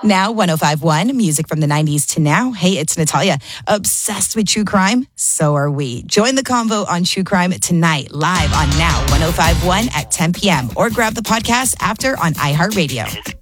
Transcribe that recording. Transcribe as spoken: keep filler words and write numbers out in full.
Now, one oh five point one, music from the nineties to now. Hey, it's Natalia. Obsessed with true crime? So are we. Join the convo on true crime tonight, live on Now one oh five point one at ten p.m. or grab the podcast after on iHeartRadio.